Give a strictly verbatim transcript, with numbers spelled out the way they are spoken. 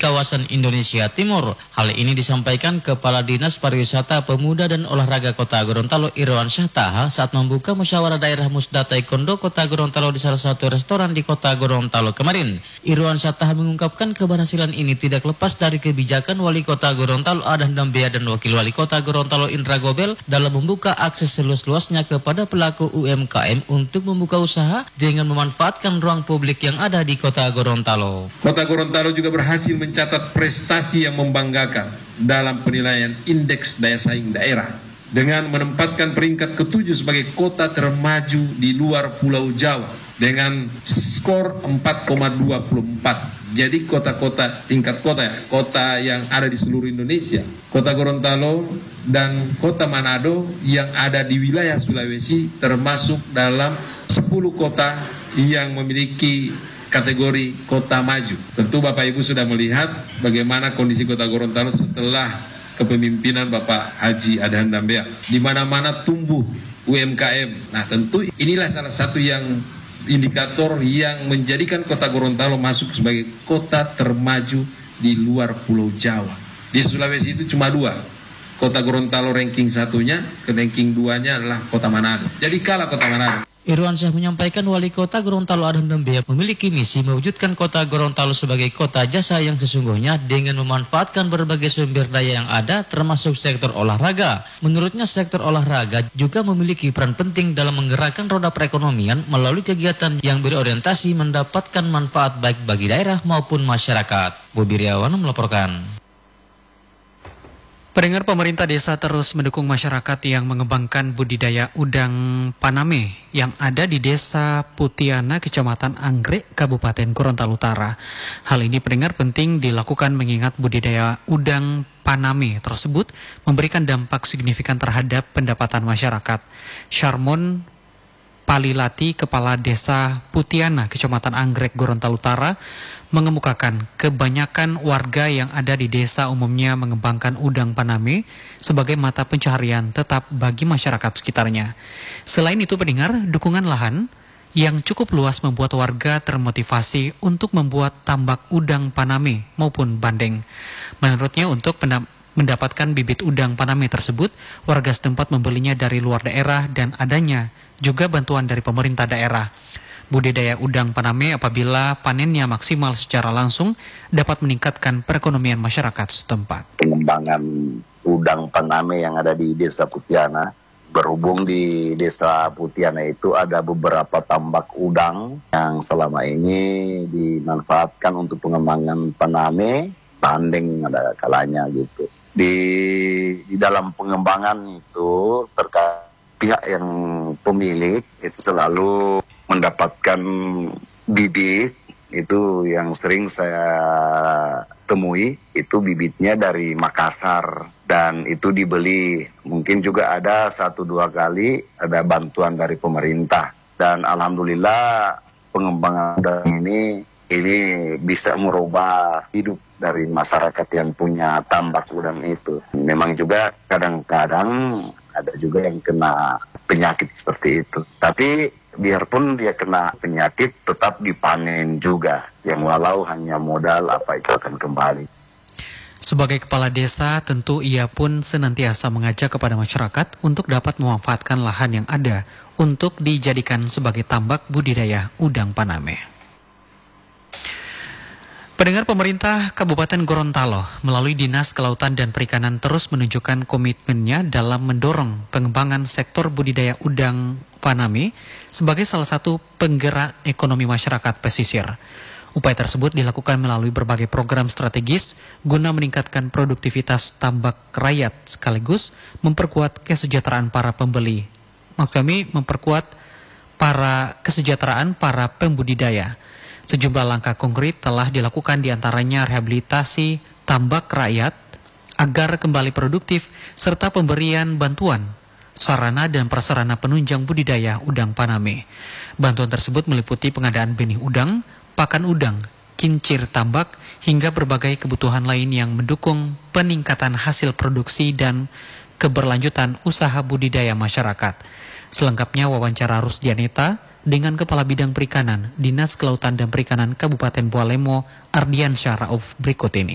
kawasan Indonesia Timur. Hal ini disampaikan Kepala Dinas Pariwisata, Pemuda dan Olahraga Kota Gorontalo Irwan Syah Taha saat membuka musyawarah daerah Musda Taekwondo Kota Gorontalo di salah satu restoran di Kota Gorontalo kemarin. Irwan Syah Taha mengungkapkan keberhasilan ini tidak lepas dari kebijakan Wali Kota Gorontalo Adhan Dambea dan Wakil Wali Kota Gorontalo Indra Gobel dalam membuka akses seluas-luasnya kepada pelaku U M K M untuk membuka usaha dengan memanfaatkan ruang publik yang ada di Kota Gorontalo. Kota Gorontalo juga berhasil mencatat prestasi yang membanggakan dalam penilaian indeks daya saing daerah dengan menempatkan peringkat ketujuh sebagai kota termaju di luar Pulau Jawa dengan skor empat koma dua empat. Jadi kota-kota tingkat kota ya, kota yang ada di seluruh Indonesia, Kota Gorontalo dan Kota Manado yang ada di wilayah Sulawesi termasuk dalam sepuluh kota yang memiliki kategori kota maju. Tentu Bapak Ibu sudah melihat bagaimana kondisi Kota Gorontalo setelah kepemimpinan Bapak Haji Adhan Dambea. Di mana-mana tumbuh U M K M. Nah, tentu inilah salah satu yang indikator yang menjadikan Kota Gorontalo masuk sebagai kota termaju di luar Pulau Jawa. Di Sulawesi itu cuma dua. Kota Gorontalo ranking satunya, ke ranking duanya adalah Kota Manado. Jadi kalah Kota Manado. Irwan Syah menyampaikan Wali Kota Gorontalo Adhan Dambea memiliki misi mewujudkan Kota Gorontalo sebagai kota jasa yang sesungguhnya dengan memanfaatkan berbagai sumber daya yang ada termasuk sektor olahraga. Menurutnya sektor olahraga juga memiliki peran penting dalam menggerakkan roda perekonomian melalui kegiatan yang berorientasi mendapatkan manfaat baik bagi daerah maupun masyarakat. Bobi Riawan melaporkan. Pendengar, pemerintah desa terus mendukung masyarakat yang mengembangkan budidaya udang paname yang ada di Desa Putiana, Kecamatan Anggrek, Kabupaten Gorontalo Utara. Hal ini pendengar penting dilakukan mengingat budidaya udang paname tersebut memberikan dampak signifikan terhadap pendapatan masyarakat. Sharmon Palilati, Kepala Desa Putiana, Kecamatan Anggrek, Gorontalo Utara, mengemukakan kebanyakan warga yang ada di desa umumnya mengembangkan udang paname sebagai mata pencaharian tetap bagi masyarakat sekitarnya. Selain itu, pendengar, dukungan lahan yang cukup luas membuat warga termotivasi untuk membuat tambak udang paname maupun bandeng. Menurutnya, untuk pendam- mendapatkan bibit udang paname tersebut, warga setempat membelinya dari luar daerah dan adanya juga bantuan dari pemerintah daerah. Budidaya udang paname apabila panennya maksimal secara langsung dapat meningkatkan perekonomian masyarakat setempat. Pengembangan udang paname yang ada di Desa Putiana, berhubung di Desa Putiana itu ada beberapa tambak udang yang selama ini dimanfaatkan untuk pengembangan paname, bandeng ada kalanya gitu. Di, di dalam pengembangan itu terkait pihak yang pemilik itu selalu mendapatkan bibit itu yang sering saya temui itu bibitnya dari Makassar dan itu dibeli mungkin juga ada satu dua kali ada bantuan dari pemerintah dan alhamdulillah pengembangan udang ini ini bisa merubah hidup dari masyarakat yang punya tambak udang itu. Memang juga kadang-kadang ada juga yang kena penyakit seperti itu. Tapi biarpun dia kena penyakit tetap dipanen juga. Yang walau hanya modal apa itu akan kembali. Sebagai kepala desa, tentu ia pun senantiasa mengajak kepada masyarakat untuk dapat memanfaatkan lahan yang ada untuk dijadikan sebagai tambak budidaya udang paname. Pendengar, pemerintah Kabupaten Gorontalo melalui Dinas Kelautan dan Perikanan terus menunjukkan komitmennya dalam mendorong pengembangan sektor budidaya udang paname sebagai salah satu penggerak ekonomi masyarakat pesisir. Upaya tersebut dilakukan melalui berbagai program strategis guna meningkatkan produktivitas tambak rakyat sekaligus memperkuat kesejahteraan para pembeli. Maksud kami memperkuat para kesejahteraan para pembudidaya. Sejumlah langkah konkret telah dilakukan diantaranya rehabilitasi tambak rakyat agar kembali produktif serta pemberian bantuan sarana dan prasarana penunjang budidaya udang paname. Bantuan tersebut meliputi pengadaan benih udang, pakan udang, kincir tambak, hingga berbagai kebutuhan lain yang mendukung peningkatan hasil produksi dan keberlanjutan usaha budidaya masyarakat. Selengkapnya wawancara Rusdianeta dengan Kepala Bidang Perikanan Dinas Kelautan dan Perikanan Kabupaten Bualemo Ardiansyah Rauf berikut ini.